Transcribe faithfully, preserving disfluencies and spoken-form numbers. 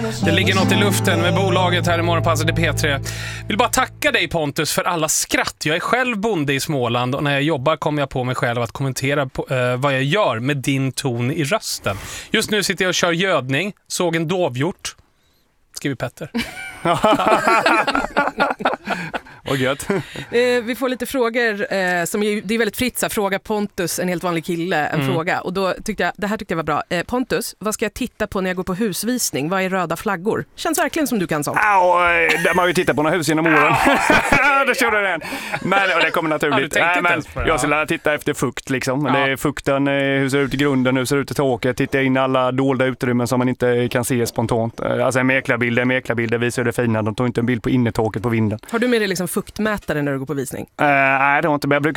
Det ligger något i luften med bolaget här i Morgonpasset i P tre. Vill bara tacka dig, Pontus, för alla skratt. Jag är själv bonde i Småland och när jag jobbar kommer jag på mig själv att kommentera på, eh, vad jag gör med din ton i rösten. Just nu sitter jag och kör gödning, såg en dovhjort. Skriver Petter. Och gött. Eh, vi får lite frågor eh, som är, det är väldigt fritt så här, fråga Pontus, en helt vanlig kille, en mm. fråga. Och då tyckte jag, det här tyckte jag var bra. Eh, Pontus, vad ska jag titta på när jag går på husvisning? Vad är röda flaggor? Känns verkligen som du kan sånt. Ja, där man har ju tittat på några hus genom åren. Det körde den. Men och det kommer naturligt. Nej, men jag skulle titta efter fukt liksom. Ja. Det är fukten, hur ser det ut i grunden, hur ser det ut i taket. Titta in alla dolda utrymmen som man inte kan se spontant. Alltså en mäklarbild, en mäklarbild visar det fina. De tog inte en bild på innertaket på vinden. Har du med dig liksom fuktmätare när du går på visning? Uh, nej, det har inte. Men jag brukar